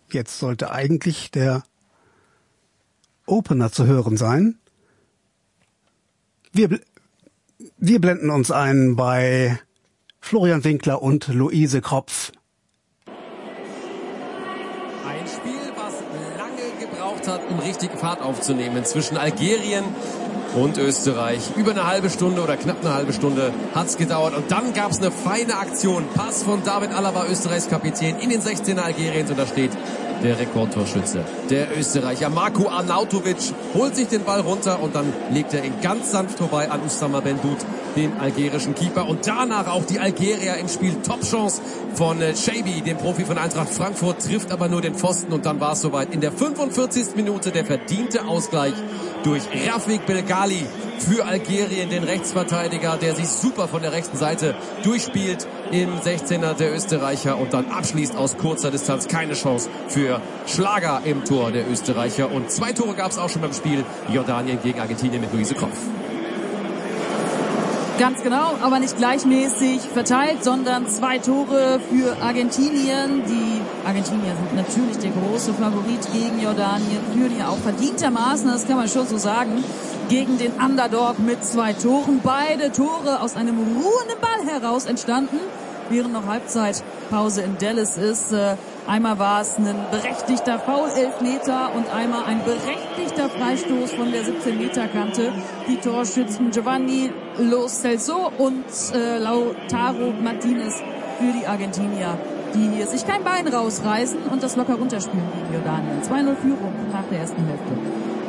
Jetzt sollte eigentlich der Opener zu hören sein. Wir blenden uns ein bei Florian Winkler und Luise Kropf. Ein Spiel, was lange gebraucht hat, um richtig Fahrt aufzunehmen zwischen Algerien und Österreich. Über eine halbe Stunde oder knapp eine halbe Stunde hat's gedauert. Und dann gab's eine feine Aktion. Pass von David Alaba, Österreichs Kapitän, in den 16er Algeriens. Und da steht der Rekordtorschütze, der Österreicher Marko Arnautovic, holt sich den Ball runter und dann legt er ihn ganz sanft vorbei an Oussama Bendoud, den algerischen Keeper. Und danach auch die Algerier im Spiel. Top-Chance von Chaibi, dem Profi von Eintracht Frankfurt, trifft aber nur den Pfosten. Und dann war es soweit. In der 45. Minute der verdiente Ausgleich durch Rafik Belgali für Algerien, den Rechtsverteidiger, der sich super von der rechten Seite durchspielt im 16er der Österreicher und dann abschließt aus kurzer Distanz. Keine Chance für Schlager im Tor der Österreicher. Und 2 Tore gab es auch schon beim Spiel Jordanien gegen Argentinien mit Luise Kropf. Ganz genau, aber nicht gleichmäßig verteilt, sondern 2 Tore für Argentinien. Die Argentinier sind natürlich der große Favorit gegen Jordanien, führen ja auch verdientermaßen, das kann man schon so sagen, gegen den Underdog mit 2 Toren. Beide Tore aus einem ruhenden Ball heraus entstanden, während noch Halbzeitpause in Dallas ist. Einmal war es ein berechtigter Foul-Elfmeter und einmal ein berechtigter Freistoß von der 17-Meter-Kante. Die Torschützen Giovanni Lo Celso und Lautaro Martinez für die Argentinier, die hier sich kein Bein rausreißen und das locker runterspielen gegen Jordanien. 2-0 Führung nach der ersten Hälfte.